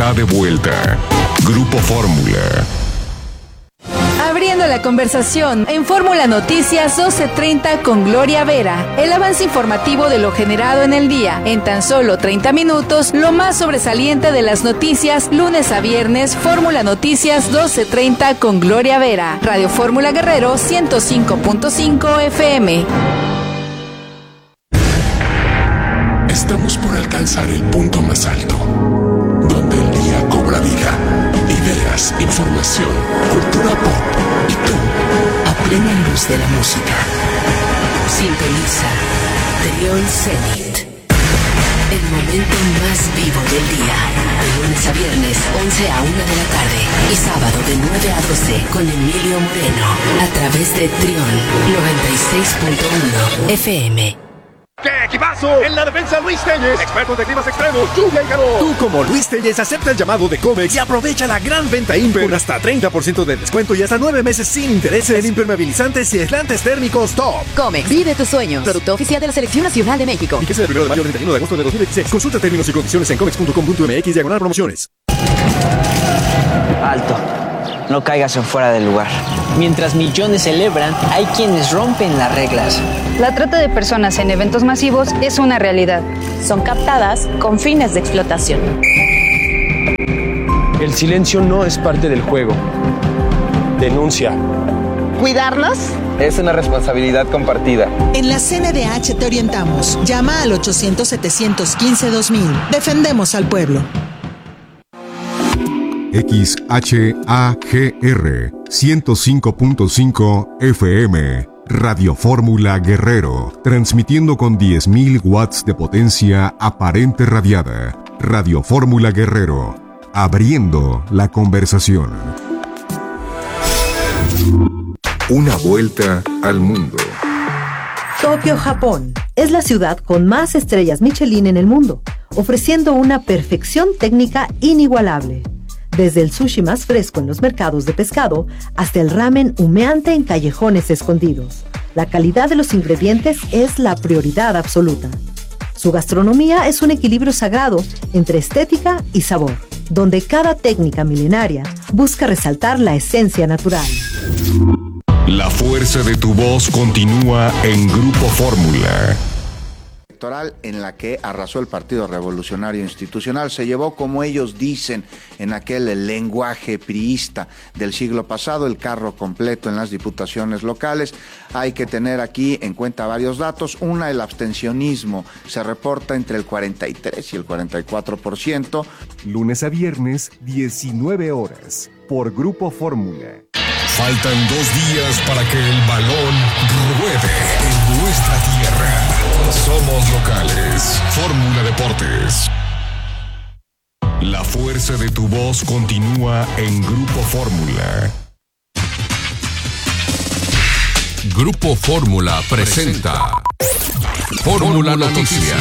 está de vuelta. Grupo Fórmula. Abriendo la conversación en Fórmula Noticias 12:30 con Gloria Vera. El avance informativo de lo generado en el día. En tan solo 30 minutos, lo más sobresaliente de las noticias, lunes a viernes, Fórmula Noticias 12:30 con Gloria Vera. Radio Fórmula Guerrero 105.5 FM. Estamos por alcanzar el punto más alto, donde el día cobra vida. Ideas, información, cultura pop y tú, a plena luz de la música. Sintoniza Trión Zenit. El momento más vivo del día. De lunes a viernes, 11 a 1 de la tarde. Y sábado de 9 a 12 con Emilio Moreno. A través de Trión 96.1 FM. ¡Qué equipazo! En la defensa, Luis Telles, expertos de climas extremos, lluvia y calor. Tú, como Luis Telles, acepta el llamado de Comex y aprovecha la gran venta Imper con hasta 30% de descuento y hasta 9 meses sin intereses en impermeabilizantes y aislantes térmicos top. Comex, vive tus sueños. Producto oficial de la Selección Nacional de México. Fíjese del 1 de mayo al 31 de agosto de 2016. Consulta términos y condiciones en comex.com.mx/promociones. Alto. No caigas en fuera del lugar. Mientras millones celebran, hay quienes rompen las reglas. La trata de personas en eventos masivos es una realidad. Son captadas con fines de explotación. El silencio no es parte del juego. Denuncia. ¿Cuidarnos? Es una responsabilidad compartida. En la CNDH te orientamos. Llama al 800-715-2000. Defendemos al pueblo. XHAGR 105.5 FM, Radio Fórmula Guerrero, transmitiendo con 10.000 watts de potencia aparente radiada. Radio Fórmula Guerrero, abriendo la conversación. Una vuelta al mundo. Tokio, Japón, es la ciudad con más estrellas Michelin en el mundo, ofreciendo una perfección técnica inigualable. Desde el sushi más fresco en los mercados de pescado hasta el ramen humeante en callejones escondidos. La calidad de los ingredientes es la prioridad absoluta. Su gastronomía es un equilibrio sagrado entre estética y sabor, donde cada técnica milenaria busca resaltar la esencia natural. La fuerza de tu voz continúa en Grupo Fórmula. En la que arrasó el Partido Revolucionario Institucional, se llevó, como ellos dicen, en aquel lenguaje priista del siglo pasado, el carro completo en las diputaciones locales. Hay que tener aquí en cuenta varios datos. Una, el abstencionismo se reporta entre el 43 y el 44%. Lunes a viernes, 19 horas, por Grupo Fórmula. Faltan 2 días para que el balón ruede en nuestra tierra. Somos locales. Fórmula Deportes. La fuerza de tu voz continúa en Grupo Fórmula. Grupo Fórmula presenta Fórmula Noticias.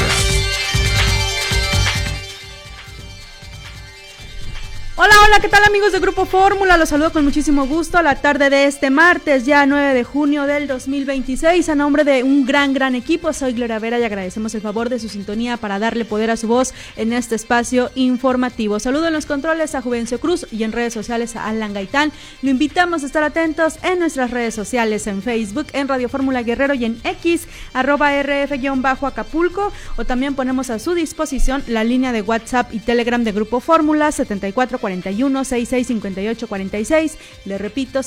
Hola, ¿qué tal amigos de Grupo Fórmula? Los saludo con muchísimo gusto a la tarde de este martes, ya 9 de junio del 2026. A nombre de un gran equipo, soy Gloria Vera y agradecemos el favor de su sintonía para darle poder a su voz en este espacio informativo. Saludo en los controles a Juvencio Cruz y en redes sociales a Alan Gaitán. Lo invitamos a estar atentos en nuestras redes sociales, en Facebook, en Radio Fórmula Guerrero y en X, @RF-Acapulco, o también ponemos a su disposición la línea de WhatsApp y Telegram de Grupo Fórmula, 7441-665846. Le repito,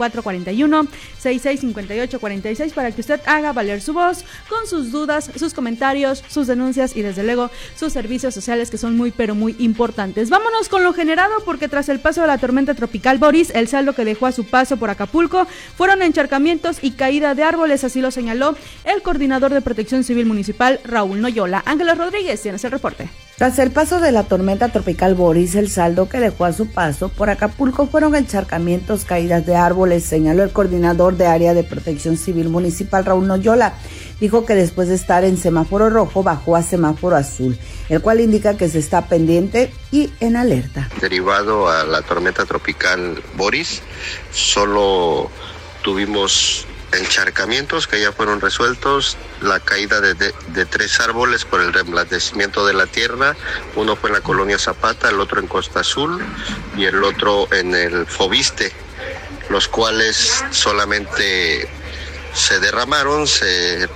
7441-665846, para que usted haga valer su voz con sus dudas, sus comentarios, sus denuncias y desde luego sus servicios sociales, que son muy pero muy importantes. Vámonos con lo generado, porque tras el paso de la tormenta tropical Boris, el saldo que dejó a su paso por Acapulco fueron encharcamientos y caída de árboles, así lo señaló el coordinador de Protección Civil Municipal, Raúl Noyola. Ángeles Rodríguez, tienes el reporte. Tras el paso de la tormenta tropical Boris, el saldo que dejó a su paso por Acapulco fueron encharcamientos, caídas de árboles, señaló el coordinador de área de Protección Civil Municipal, Raúl Noyola. Dijo que después de estar en semáforo rojo bajó a semáforo azul, el cual indica que se está pendiente y en alerta. Derivado a la tormenta tropical Boris, solo tuvimos encharcamientos que ya fueron resueltos, la caída de 3 árboles por el reblandecimiento de la tierra. Uno fue en la colonia Zapata, el otro en Costa Azul y el otro en el Fobiste, los cuales solamente se derramaron, se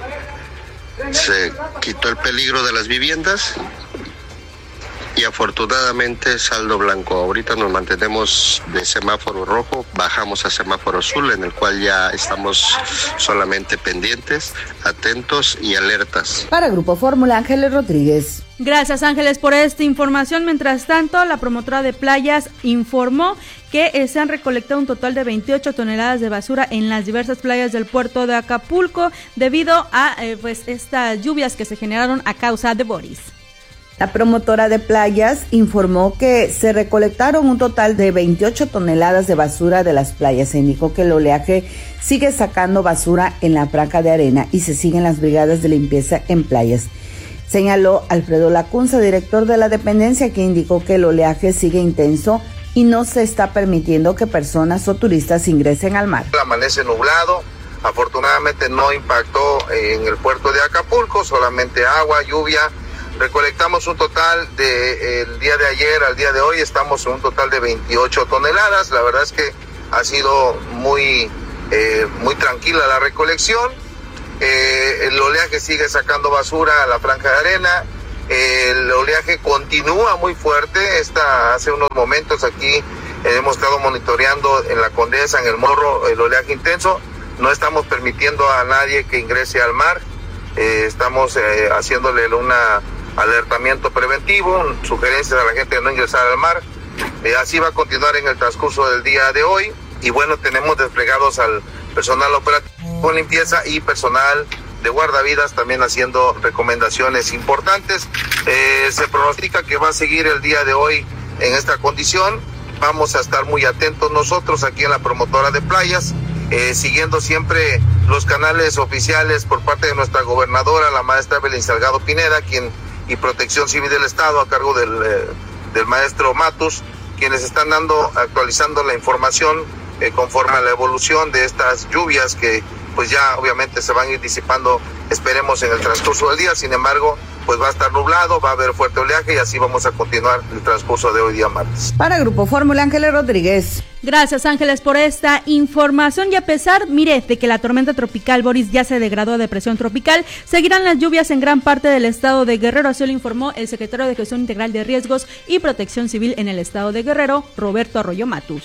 quitó el peligro de las viviendas y afortunadamente saldo blanco. Ahorita nos mantenemos de semáforo rojo, bajamos a semáforo azul, en el cual ya estamos solamente pendientes, atentos y alertas. Para Grupo Fórmula, Ángeles Rodríguez. Gracias, Ángeles, por esta información. Mientras tanto, la promotora de playas informó que se han recolectado un total de 28 toneladas de basura en las diversas playas del puerto de Acapulco debido a estas lluvias que se generaron a causa de Boris. La promotora de playas informó que se recolectaron un total de 28 toneladas de basura de las playas. Se indicó que el oleaje sigue sacando basura en la franja de arena y se siguen las brigadas de limpieza en playas. Señaló Alfredo Lacunza, director de la dependencia, que indicó que el oleaje sigue intenso y no se está permitiendo que personas o turistas ingresen al mar. Amanece nublado, afortunadamente no impactó en el puerto de Acapulco, solamente agua, lluvia. Recolectamos un total el día de ayer al día de hoy, estamos en un total de 28 toneladas. La verdad es que ha sido muy tranquila la recolección. El oleaje sigue sacando basura a la franja de arena. El oleaje continúa muy fuerte. Hace unos momentos aquí hemos estado monitoreando en la Condesa, en el Morro, el oleaje intenso. No estamos permitiendo a nadie que ingrese al mar. Estamos haciéndole una alertamiento preventivo, sugerencias a la gente de no ingresar al mar. Así va a continuar en el transcurso del día de hoy. Y bueno, tenemos desplegados al personal operativo con limpieza y personal de guardavidas también haciendo recomendaciones importantes. Se pronostica que va a seguir el día de hoy en esta condición. Vamos a estar muy atentos nosotros aquí en la promotora de playas, siguiendo siempre los canales oficiales por parte de nuestra gobernadora, la maestra Evelyn Salgado Pineda, y Protección Civil del Estado a cargo del maestro Matus, quienes están actualizando la información conforme a la evolución de estas lluvias que pues ya obviamente se van a ir disipando, esperemos, en el transcurso del día. Sin embargo, pues va a estar nublado, va a haber fuerte oleaje y así vamos a continuar el transcurso de hoy día martes. Para Grupo Fórmula, Ángeles Rodríguez. Gracias, Ángeles, por esta información. Y a pesar, de que la tormenta tropical Boris ya se degradó a depresión tropical, seguirán las lluvias en gran parte del estado de Guerrero. Así lo informó el secretario de Gestión Integral de Riesgos y Protección Civil en el estado de Guerrero, Roberto Arroyo Matus.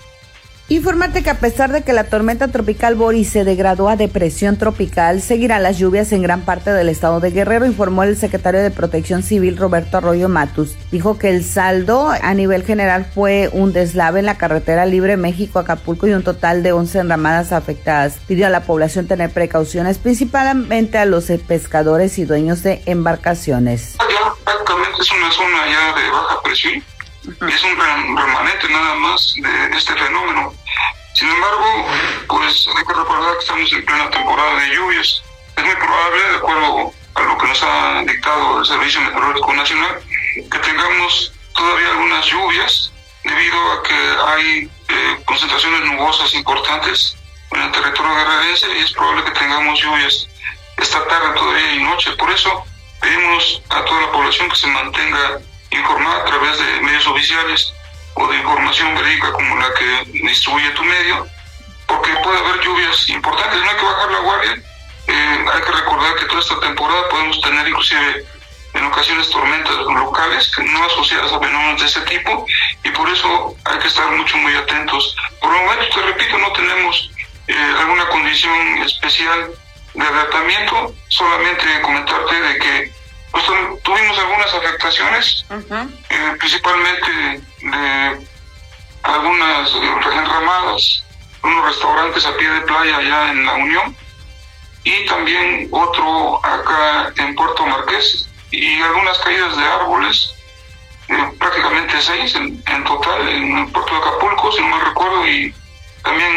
Informarte que a pesar de que la tormenta tropical Boris se degradó a depresión tropical, seguirán las lluvias en gran parte del estado de Guerrero, informó el secretario de Protección Civil Roberto Arroyo Matus. Dijo que el saldo a nivel general fue un deslave en la carretera libre México-Acapulco y un total de 11 enramadas afectadas. Pidió a la población tener precauciones, principalmente a los pescadores y dueños de embarcaciones. Ya prácticamente es una zona ya de baja presión. Es un remanente nada más de este fenómeno. Sin embargo, pues hay que recordar que estamos en plena temporada de lluvias. Es muy probable, de acuerdo a lo que nos ha dictado el Servicio Meteorológico Nacional, que tengamos todavía algunas lluvias debido a que hay concentraciones nubosas importantes en el territorio guerrerense y es probable que tengamos lluvias esta tarde todavía y noche. Por eso pedimos a toda la población que se mantenga informar a través de medios oficiales o de información verídica como la que distribuye tu medio, porque puede haber lluvias importantes, no hay que bajar la guardia. Hay que recordar que toda esta temporada podemos tener inclusive en ocasiones tormentas locales no asociadas a fenómenos de ese tipo y por eso hay que estar muy atentos. Por el momento, te repito, no tenemos alguna condición especial de alertamiento, solamente comentarte de que pues tuvimos algunas afectaciones, principalmente de algunas enramadas, unos restaurantes a pie de playa allá en La Unión y también otro acá en Puerto Marqués y algunas caídas de árboles, prácticamente 6 en total en el puerto de Acapulco, si no me recuerdo, y también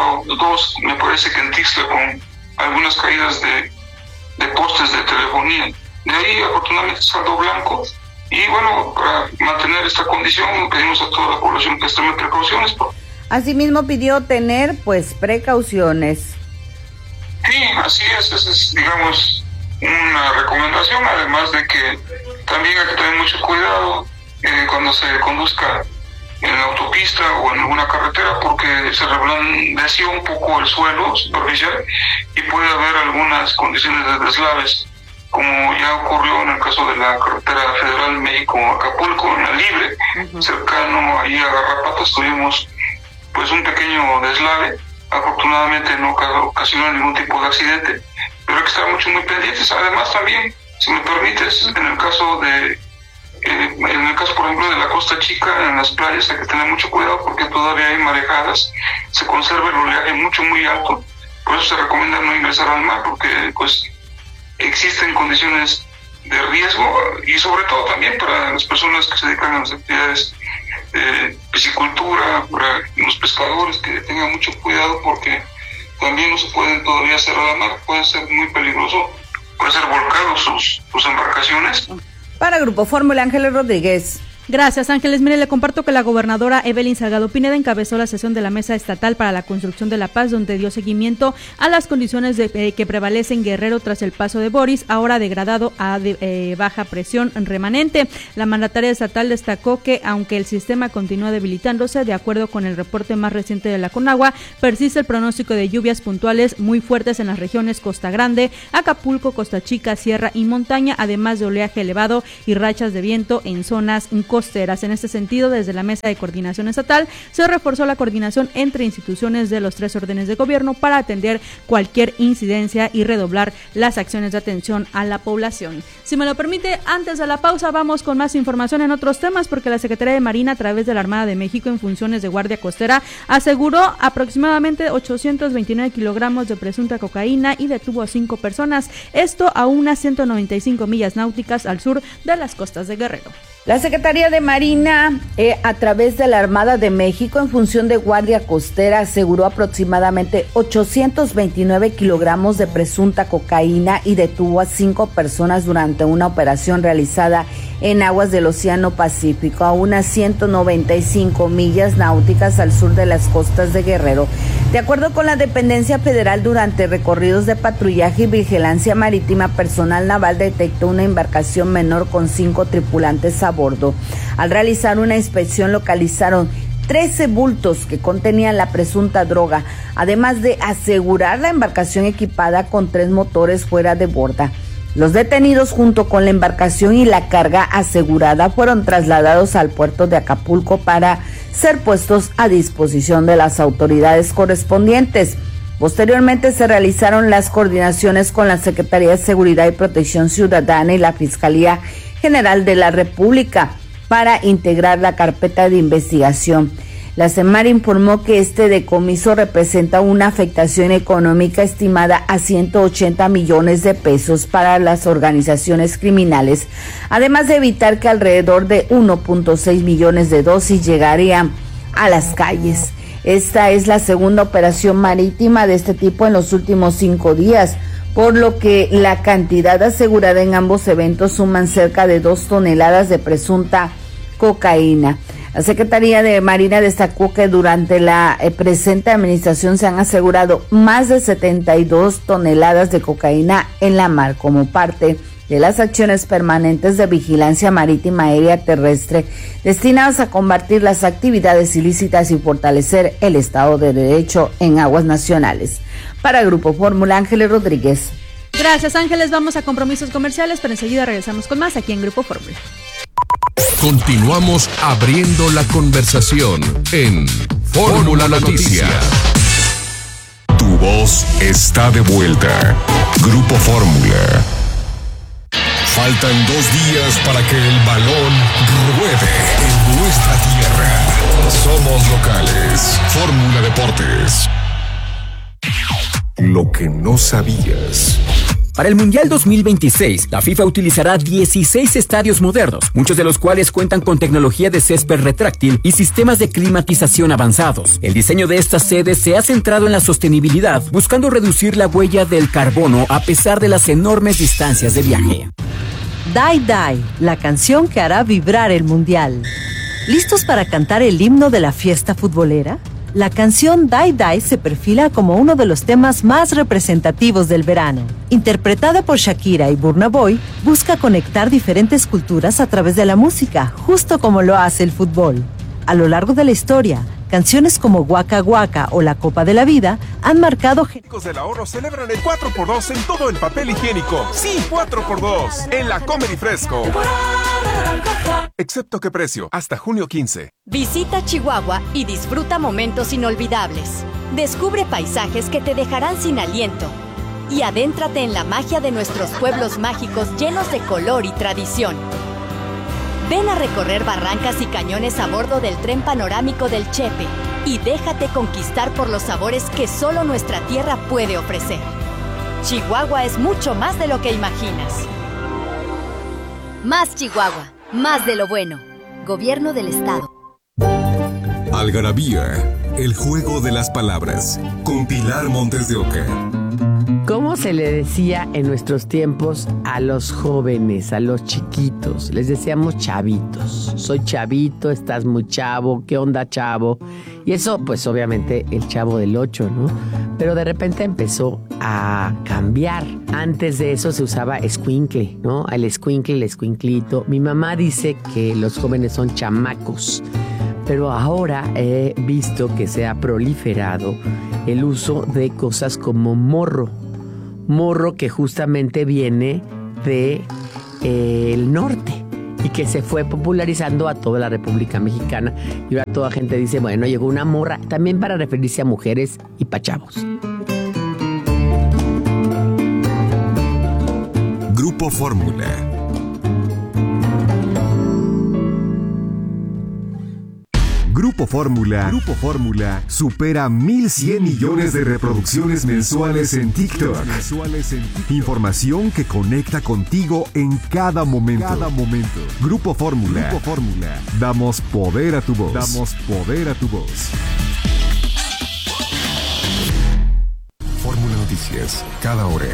2 me parece que en Tixla con algunas caídas de postes de telefonía. De ahí, afortunadamente, saldo blanco. Y bueno, para mantener esta condición, pedimos a toda la población que tome precauciones. Asimismo, pidió tener, precauciones. Sí, así es, esa es, digamos, una recomendación, además de que también hay que tener mucho cuidado cuando se conduzca en la autopista o en alguna carretera, porque se reblandeció un poco el suelo superficial y puede haber algunas condiciones de deslaves, como ya ocurrió en el caso de la carretera federal México-Acapulco, en la Libre, cercano ahí a Garrapatas, tuvimos pues un pequeño deslave. Afortunadamente no ocasionó ningún tipo de accidente, pero hay que estar muy pendientes. Además también, si me permites, en el caso por ejemplo de la Costa Chica, en las playas hay que tener mucho cuidado porque todavía hay marejadas, se conserva el oleaje muy alto, por eso se recomienda no ingresar al mar, porque pues existen condiciones de riesgo, y sobre todo también para las personas que se dedican a las actividades de piscicultura, para los pescadores, que tengan mucho cuidado, porque también no se pueden todavía cerrar al mar, puede ser muy peligroso, puede ser volcado sus embarcaciones. Para Grupo Fórmula, Ángeles Rodríguez. Gracias, Ángeles. Mire, le comparto que la gobernadora Evelyn Salgado Pineda encabezó la sesión de la Mesa Estatal para la Construcción de la Paz, donde dio seguimiento a las condiciones que prevalecen en Guerrero tras el paso de Boris, ahora degradado a baja presión remanente. La mandataria estatal destacó que, aunque el sistema continúa debilitándose, de acuerdo con el reporte más reciente de la Conagua, persiste el pronóstico de lluvias puntuales muy fuertes en las regiones Costa Grande, Acapulco, Costa Chica, Sierra y Montaña, además de oleaje elevado y rachas de viento en zonas costeras. En este sentido, desde la Mesa de Coordinación Estatal se reforzó la coordinación entre instituciones de los 3 órdenes de gobierno para atender cualquier incidencia y redoblar las acciones de atención a la población. Si me lo permite, antes de la pausa vamos con más información en otros temas, porque la Secretaría de Marina, a través de la Armada de México en funciones de guardia costera, aseguró aproximadamente 829 kilogramos de presunta cocaína y detuvo a 5 personas, esto a unas 195 millas náuticas al sur de las costas de Guerrero. La Secretaría de Marina, a través de la Armada de México, en función de guardia costera, aseguró aproximadamente 829 kilogramos de presunta cocaína y detuvo a 5 personas durante una operación realizada en aguas del Océano Pacífico, a unas 195 millas náuticas al sur de las costas de Guerrero. De acuerdo con la dependencia federal, durante recorridos de patrullaje y vigilancia marítima, personal naval detectó una embarcación menor con 5 tripulantes a bordo. Al realizar una inspección localizaron 13 bultos que contenían la presunta droga, además de asegurar la embarcación equipada con 3 motores fuera de borda. Los detenidos, junto con la embarcación y la carga asegurada, fueron trasladados al puerto de Acapulco para ser puestos a disposición de las autoridades correspondientes. Posteriormente se realizaron las coordinaciones con la Secretaría de Seguridad y Protección Ciudadana y la Fiscalía General de la República para integrar la carpeta de investigación. La Semar informó que este decomiso representa una afectación económica estimada a 180 millones de pesos para las organizaciones criminales, además de evitar que alrededor de 1.6 millones de dosis llegarían a las calles. Esta es la segunda operación marítima de este tipo en los últimos 5 días, por lo que la cantidad asegurada en ambos eventos suman cerca de 2 toneladas de presunta cocaína. La Secretaría de Marina destacó que durante la presente administración se han asegurado más de 72 toneladas de cocaína en la mar como parte de las acciones permanentes de vigilancia marítima, aérea, terrestre, destinadas a combatir las actividades ilícitas y fortalecer el Estado de Derecho en aguas nacionales. Para Grupo Fórmula, Ángeles Rodríguez. Gracias, Ángeles. Vamos a compromisos comerciales, pero enseguida regresamos con más aquí en Grupo Fórmula. Continuamos abriendo la conversación en Fórmula Noticias. Tu voz está de vuelta. Grupo Fórmula. Faltan 2 días para que el balón ruede en nuestra tierra. Somos locales. Fórmula Deportes. Lo que no sabías. Para el Mundial 2026, la FIFA utilizará 16 estadios modernos, muchos de los cuales cuentan con tecnología de césped retráctil y sistemas de climatización avanzados. El diseño de estas sedes se ha centrado en la sostenibilidad, buscando reducir la huella del carbono a pesar de las enormes distancias de viaje. Die Die, la canción que hará vibrar el Mundial. ¿Listos para cantar el himno de la fiesta futbolera? La canción Die Die se perfila como uno de los temas más representativos del verano. Interpretada por Shakira y Burna Boy, busca conectar diferentes culturas a través de la música, justo como lo hace el fútbol. A lo largo de la historia, canciones como Waka Waka o La Copa de la Vida han marcado... Los del ahorro celebran el 4x2 en todo el papel higiénico. Sí, 4x2 en la Comery Fresco. Excepto qué precio, hasta junio 15. Visita Chihuahua y disfruta momentos inolvidables. Descubre paisajes que te dejarán sin aliento. Y adéntrate en la magia de nuestros pueblos mágicos llenos de color y tradición. Ven a recorrer barrancas y cañones a bordo del tren panorámico del Chepe y déjate conquistar por los sabores que solo nuestra tierra puede ofrecer. Chihuahua es mucho más de lo que imaginas. Más Chihuahua, más de lo bueno. Gobierno del Estado. Algarabía, el juego de las palabras, con Pilar Montes de Oca. ¿Cómo se le decía en nuestros tiempos a los jóvenes, a los chiquitos? Les decíamos chavitos. Soy chavito, estás muy chavo, ¿qué onda, chavo? Y eso, pues obviamente, el Chavo del 8, ¿no? Pero de repente empezó a cambiar. Antes de eso se usaba escuincle, ¿no? El escuincle, el escuinclito. Mi mamá dice que los jóvenes son chamacos. Pero ahora he visto que se ha proliferado el uso de cosas como morro. Morro que justamente viene de el norte y que se fue popularizando a toda la República Mexicana. Y ahora toda gente dice, bueno, llegó una morra, también para referirse a mujeres y pa' chavos. Grupo Fórmula. Grupo Fórmula supera 1,100 millones de reproducciones mensuales en TikTok. Información que conecta contigo en cada momento. Grupo Fórmula. Damos poder a tu voz. Fórmula Noticias, cada hora.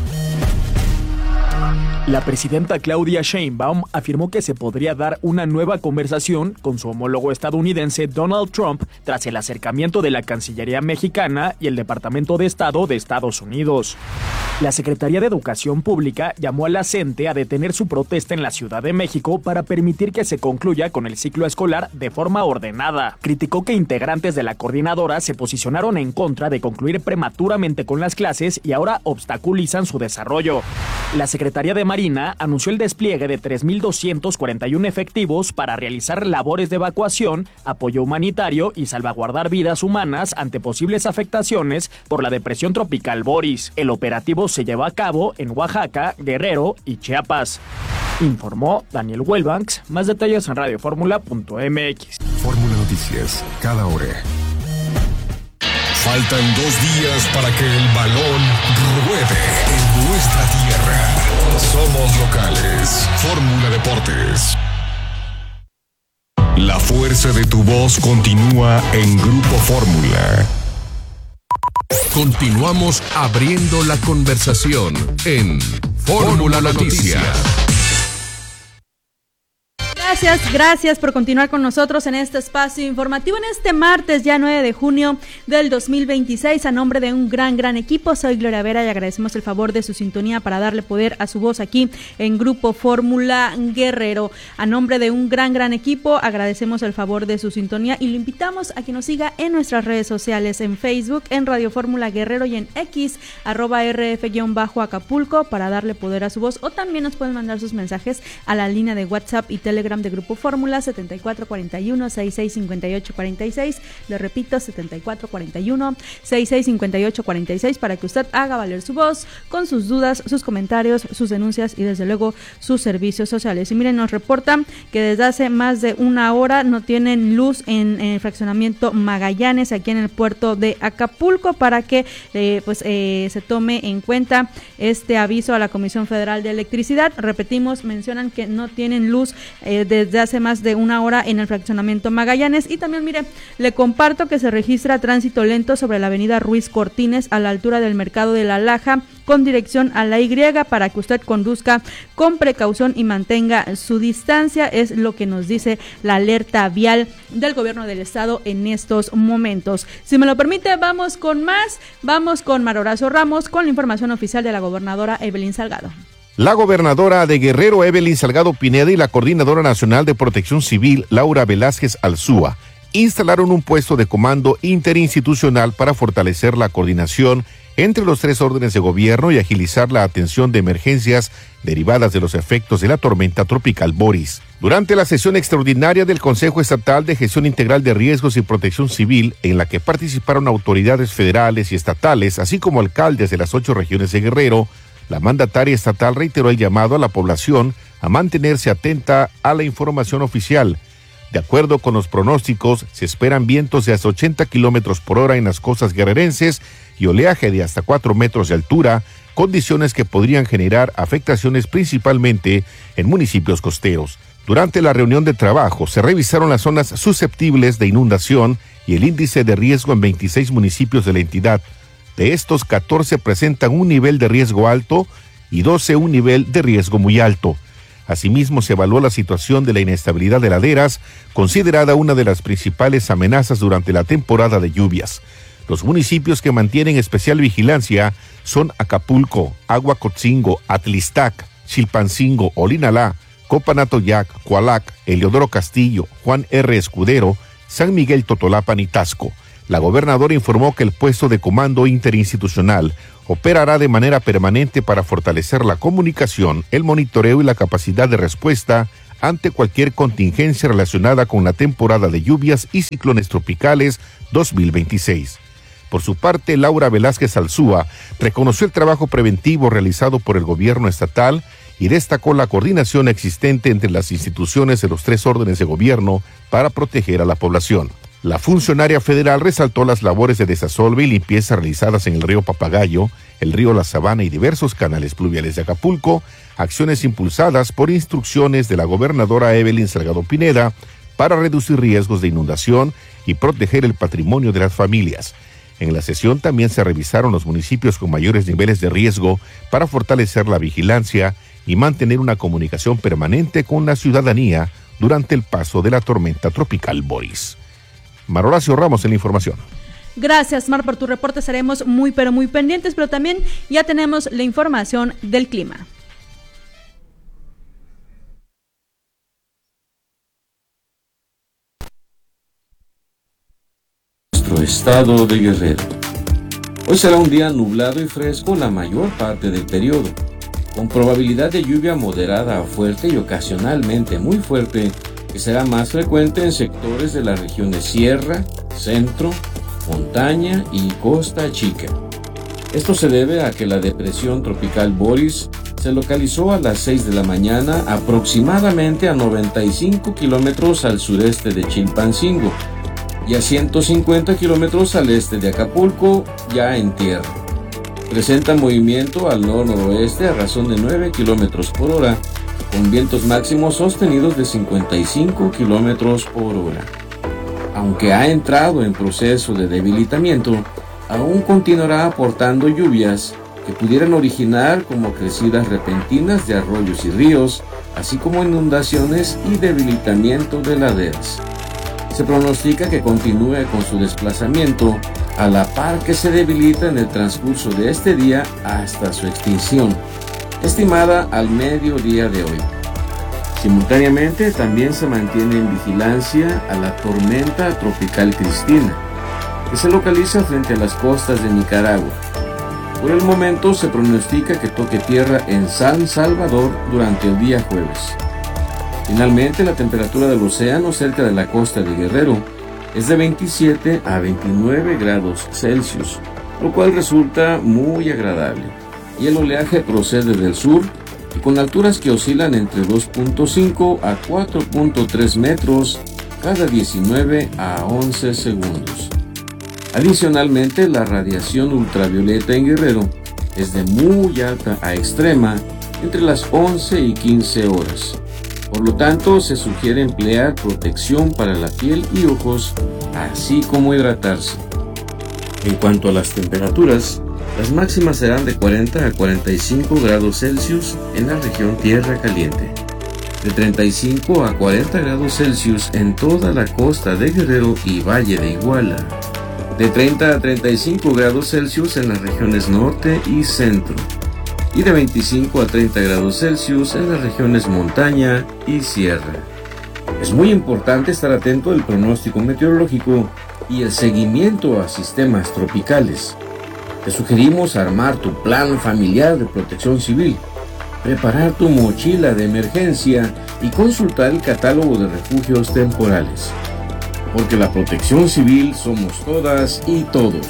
La presidenta Claudia Sheinbaum afirmó que se podría dar una nueva conversación con su homólogo estadounidense Donald Trump tras el acercamiento de la Cancillería mexicana y el Departamento de Estado de Estados Unidos. La Secretaría de Educación Pública llamó a la CENTE a detener su protesta en la Ciudad de México para permitir que se concluya con el ciclo escolar de forma ordenada. Criticó que integrantes de la coordinadora se posicionaron en contra de concluir prematuramente con las clases y ahora obstaculizan su desarrollo. La Secretaría de Marina anunció el despliegue de 3,241 efectivos para realizar labores de evacuación, apoyo humanitario y salvaguardar vidas humanas ante posibles afectaciones por la depresión tropical Boris. El operativo se lleva a cabo en Oaxaca, Guerrero y Chiapas. Informó Daniel Wellbanks. Más detalles en radioformula.mx. Fórmula Noticias, cada hora. Faltan 2 días para que el balón ruede en nuestra tierra. Somos locales. Fórmula Deportes. La fuerza de tu voz continúa en Grupo Fórmula. Continuamos abriendo la conversación en Fórmula Noticias. Gracias por continuar con nosotros en este espacio informativo en este martes ya 9 de junio del 2026. A nombre de un gran equipo, soy Gloria Vera y agradecemos el favor de su sintonía para darle poder a su voz aquí en Grupo Fórmula Guerrero. A nombre de un gran equipo, agradecemos el favor de su sintonía y lo invitamos a que nos siga en nuestras redes sociales, en Facebook, en Radio Fórmula Guerrero y en X, @RF_Acapulco para darle poder a su voz, o también nos pueden mandar sus mensajes a la línea de WhatsApp y Telegram de Grupo Fórmula 7441-665846. Le repito, 7441-665846 para que usted haga valer su voz con sus dudas, sus comentarios, sus denuncias y desde luego sus servicios sociales. Y miren, nos reportan que desde hace más de una hora no tienen luz en el fraccionamiento Magallanes, aquí en el puerto de Acapulco, para que se tome en cuenta este aviso a la Comisión Federal de Electricidad. Repetimos, mencionan que no tienen luz desde desde hace más de una hora en el fraccionamiento Magallanes. Y también, mire, le comparto que se registra tránsito lento sobre la avenida Ruiz Cortines a la altura del Mercado de la Laja con dirección a la Y para que usted conduzca con precaución y mantenga su distancia, es lo que nos dice la alerta vial del gobierno del estado en estos momentos. Si me lo permite, vamos con Mar Horacio Ramos con la información oficial de la gobernadora Evelyn Salgado. La gobernadora de Guerrero, Evelyn Salgado Pineda, y la coordinadora nacional de Protección Civil, Laura Velázquez Alzúa, instalaron un puesto de comando interinstitucional para fortalecer la coordinación entre los 3 órdenes de gobierno y agilizar la atención de emergencias derivadas de los efectos de la tormenta tropical Boris. Durante la sesión extraordinaria del Consejo Estatal de Gestión Integral de Riesgos y Protección Civil, en la que participaron autoridades federales y estatales, así como alcaldes de las 8 regiones de Guerrero, la mandataria estatal reiteró el llamado a la población a mantenerse atenta a la información oficial. De acuerdo con los pronósticos, se esperan vientos de hasta 80 kilómetros por hora en las costas guerrerenses y oleaje de hasta 4 metros de altura, condiciones que podrían generar afectaciones principalmente en municipios costeros. Durante la reunión de trabajo se revisaron las zonas susceptibles de inundación y el índice de riesgo en 26 municipios de la entidad. De estos, 14 presentan un nivel de riesgo alto y 12 un nivel de riesgo muy alto. Asimismo, se evaluó la situación de la inestabilidad de laderas, considerada una de las principales amenazas durante la temporada de lluvias. Los municipios que mantienen especial vigilancia son Acapulco, Aguacotzingo, Atlistac, Chilpancingo, Olinalá, Copanatoyac, Coalac, Eliodoro Castillo, Juan R. Escudero, San Miguel Totolapan y Tasco. La gobernadora informó que el puesto de comando interinstitucional operará de manera permanente para fortalecer la comunicación, el monitoreo y la capacidad de respuesta ante cualquier contingencia relacionada con la temporada de lluvias y ciclones tropicales 2026. Por su parte, Laura Velázquez Alzúa reconoció el trabajo preventivo realizado por el gobierno estatal y destacó la coordinación existente entre las instituciones de los 3 órdenes de gobierno para proteger a la población. La funcionaria federal resaltó las labores de desasolve y limpieza realizadas en el río Papagayo, el río La Sabana y diversos canales pluviales de Acapulco, acciones impulsadas por instrucciones de la gobernadora Evelyn Salgado Pineda para reducir riesgos de inundación y proteger el patrimonio de las familias. En la sesión también se revisaron los municipios con mayores niveles de riesgo para fortalecer la vigilancia y mantener una comunicación permanente con la ciudadanía durante el paso de la tormenta tropical Boris. Mar Horacio Ramos en la información. Gracias, Mar, por tu reporte. Estaremos muy pendientes, pero también ya tenemos la información del clima. Nuestro estado de Guerrero. Hoy será un día nublado y fresco la mayor parte del periodo, con probabilidad de lluvia moderada a fuerte y ocasionalmente muy fuerte, que será más frecuente en sectores de las regiones Sierra, Centro, Montaña y Costa Chica. Esto se debe a que la depresión tropical Boris se localizó a las 6 de la mañana aproximadamente a 95 kilómetros al sureste de Chilpancingo y a 150 kilómetros al este de Acapulco, ya en tierra. Presenta movimiento al nor-noroeste a razón de 9 kilómetros por hora, con vientos máximos sostenidos de 55 kilómetros por hora. Aunque ha entrado en proceso de debilitamiento, aún continuará aportando lluvias que pudieran originar como crecidas repentinas de arroyos y ríos, así como inundaciones y debilitamiento de laderas. Se pronostica que continúe con su desplazamiento a la par que se debilita en el transcurso de este día hasta su extinción, estimada al mediodía de hoy. Simultáneamente también se mantiene en vigilancia a la tormenta tropical Cristina, que se localiza frente a las costas de Nicaragua. Por el momento se pronostica que toque tierra en San Salvador durante el día jueves. Finalmente, la temperatura del océano cerca de la costa de Guerrero es de 27 a 29 grados Celsius, lo cual resulta muy agradable. Y el oleaje procede del sur y con alturas que oscilan entre 2.5 a 4.3 metros cada 19 a 11 segundos. Adicionalmente, la radiación ultravioleta en Guerrero es de muy alta a extrema entre las 11 y 15 horas. Por lo tanto, se sugiere emplear protección para la piel y ojos, así como hidratarse. En cuanto a las temperaturas, las máximas serán de 40 a 45 grados Celsius en la región Tierra Caliente, de 35 a 40 grados Celsius en toda la costa de Guerrero y Valle de Iguala, de 30 a 35 grados Celsius en las regiones norte y centro, y de 25 a 30 grados Celsius en las regiones montaña y sierra. Es muy importante estar atento al pronóstico meteorológico y el seguimiento a sistemas tropicales. Te sugerimos armar tu plan familiar de protección civil, preparar tu mochila de emergencia y consultar el catálogo de refugios temporales. Porque la protección civil somos todas y todos.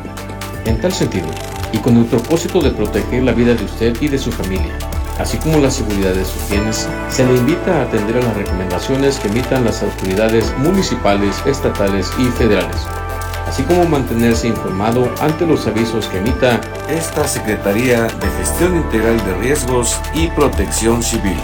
En tal sentido, y con el propósito de proteger la vida de usted y de su familia, así como la seguridad de sus bienes, se le invita a atender a las recomendaciones que emitan las autoridades municipales, estatales y federales, así como mantenerse informado ante los avisos que emita esta Secretaría de Gestión Integral de Riesgos y Protección Civil.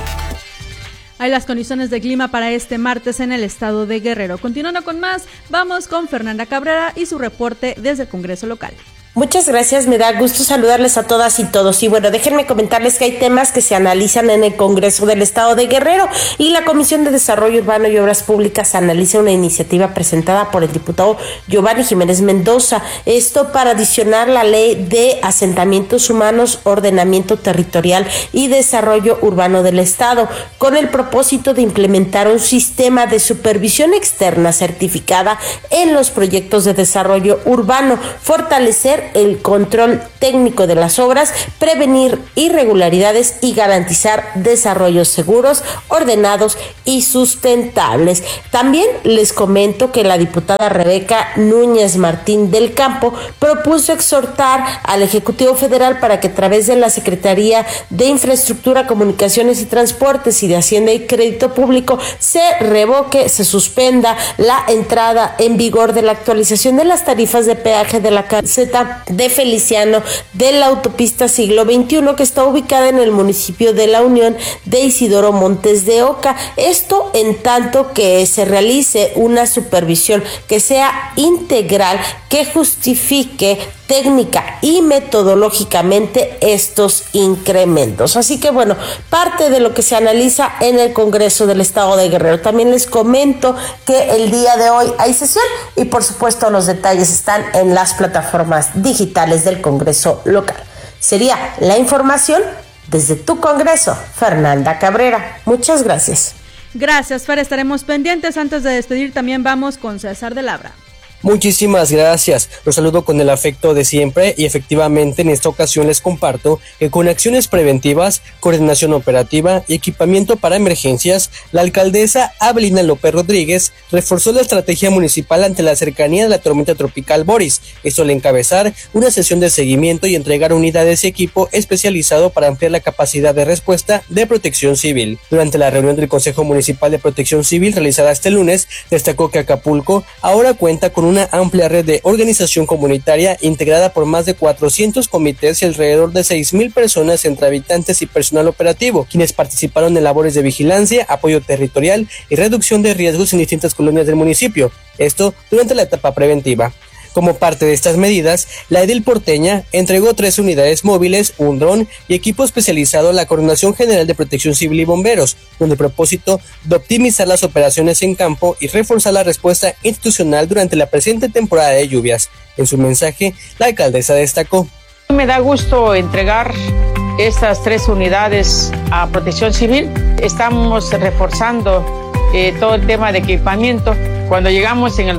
Hay las condiciones de clima para este martes en el estado de Guerrero. Continuando con más, vamos con Fernanda Cabrera y su reporte desde el Congreso local. Muchas gracias, me da gusto saludarles a todas y todos. Y bueno, déjenme comentarles que hay temas que se analizan en el Congreso del Estado de Guerrero y la Comisión de Desarrollo Urbano y Obras Públicas analiza una iniciativa presentada por el diputado Giovanni Jiménez Mendoza. Esto para adicionar la Ley de Asentamientos Humanos, Ordenamiento Territorial y Desarrollo Urbano del Estado, con el propósito de implementar un sistema de supervisión externa certificada en los proyectos de desarrollo urbano, fortalecer el control técnico de las obras, prevenir irregularidades y garantizar desarrollos seguros, ordenados y sustentables. También les comento que la diputada Rebeca Núñez Martín del Campo propuso exhortar al Ejecutivo Federal para que a través de la Secretaría de Infraestructura, Comunicaciones y Transportes y de Hacienda y Crédito Público se revoque, se suspenda la entrada en vigor de la actualización de las tarifas de peaje de la caseta de Feliciano de la autopista Siglo XXI, que está ubicada en el municipio de La Unión de Isidoro Montes de Oca. Esto en tanto que se realice una supervisión que sea integral, que justifique técnica y metodológicamente estos incrementos. Así que bueno, parte de lo que se analiza en el Congreso del Estado de Guerrero. También les comento que el día de hoy hay sesión y por supuesto los detalles están en las plataformas digitales del Congreso local. Sería la información desde tu Congreso, Fernanda Cabrera. Muchas gracias. Gracias, Fer, estaremos pendientes. Antes de despedir también vamos con César de Labra. Muchísimas gracias, los saludo con el afecto de siempre y efectivamente en esta ocasión les comparto que con acciones preventivas, coordinación operativa y equipamiento para emergencias, la alcaldesa Abelina López Rodríguez reforzó la estrategia municipal ante la cercanía de la tormenta tropical Boris, esto al encabezar una sesión de seguimiento y entregar unidades y equipo especializado para ampliar la capacidad de respuesta de protección civil. Durante la reunión del Consejo Municipal de Protección Civil realizada este lunes, destacó que Acapulco ahora cuenta con una amplia red de organización comunitaria integrada por más de 400 comités y alrededor de 6,000 personas entre habitantes y personal operativo, quienes participaron en labores de vigilancia, apoyo territorial y reducción de riesgos en distintas colonias del municipio, esto durante la etapa preventiva. Como parte de estas medidas, la edil porteña entregó 3 unidades móviles, un dron y equipo especializado a la Coordinación General de Protección Civil y Bomberos, con el propósito de optimizar las operaciones en campo y reforzar la respuesta institucional durante la presente temporada de lluvias. En su mensaje, la alcaldesa destacó: me da gusto entregar estas 3 unidades a Protección Civil. Estamos reforzando todo el tema de equipamiento. Cuando llegamos en el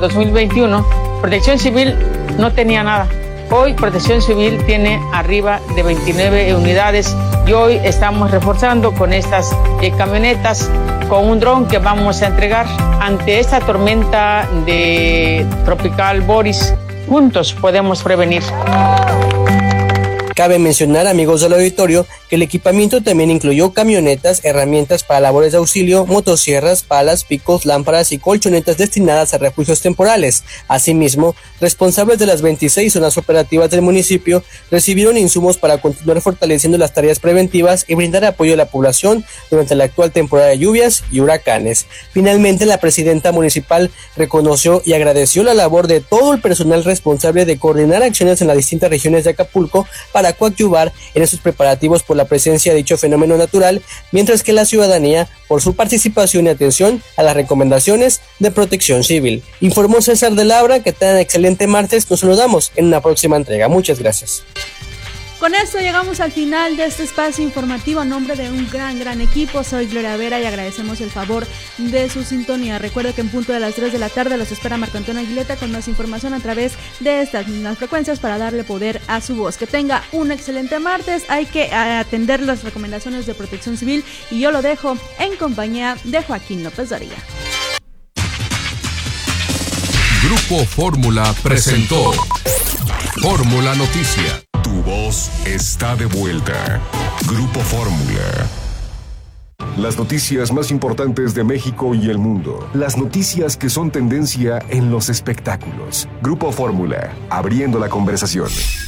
2021, Protección Civil no tenía nada. Hoy Protección Civil tiene arriba de 29 unidades y hoy estamos reforzando con estas camionetas, con un dron que vamos a entregar ante esta tormenta de tropical Boris. Juntos podemos prevenir. Cabe mencionar, amigos del auditorio, que el equipamiento también incluyó camionetas, herramientas para labores de auxilio, motosierras, palas, picos, lámparas y colchonetas destinadas a refugios temporales. Asimismo, responsables de las 26 zonas operativas del municipio recibieron insumos para continuar fortaleciendo las tareas preventivas y brindar apoyo a la población durante la actual temporada de lluvias y huracanes. Finalmente, la presidenta municipal reconoció y agradeció la labor de todo el personal responsable de coordinar acciones en las distintas regiones de Acapulco para coadyuvar en estos preparativos por la presencia de dicho fenómeno natural, mientras que la ciudadanía por su participación y atención a las recomendaciones de Protección Civil. Informó César de Labra. Que tengan excelente martes. Nos saludamos en una próxima entrega. Muchas gracias. Con esto llegamos al final de este espacio informativo a nombre de un gran equipo. Soy Gloria Vera y agradecemos el favor de su sintonía. Recuerda que en punto de las 3 de la tarde los espera Marco Antonio Aguileta con más información a través de estas mismas frecuencias para darle poder a su voz. Que tenga un excelente martes. Hay que atender las recomendaciones de Protección Civil y yo lo dejo en compañía de Joaquín López Dóriga. Grupo Fórmula presentó Fórmula Noticia. Tu voz está de vuelta. Grupo Fórmula. Las noticias más importantes de México y el mundo. Las noticias que son tendencia en los espectáculos. Grupo Fórmula, abriendo la conversación.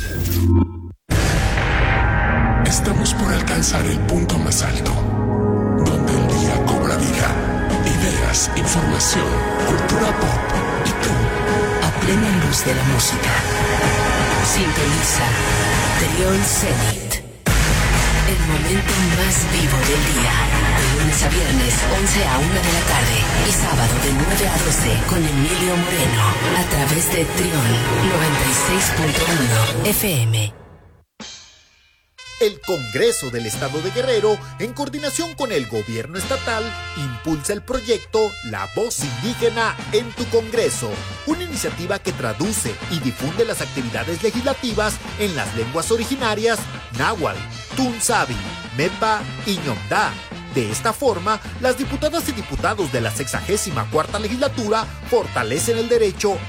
Estamos por alcanzar el punto más alto, donde el día cobra vida, ideas, información, cultura pop y tú, a plena luz de la música. Sintoniza Trión Zenit, el momento más vivo del día, de lunes a viernes 11 a 1 de la tarde y sábado de 9 a 12 con Emilio Moreno, a través de Trión 96.1 FM. El Congreso del Estado de Guerrero, en coordinación con el gobierno estatal, impulsa el proyecto La Voz Indígena en tu Congreso, una iniciativa que traduce y difunde las actividades legislativas en las lenguas originarias náhuatl, tunzabi, mepa y ñomdá. De esta forma, las diputadas y diputados de la 64ª legislatura fortalecen el derecho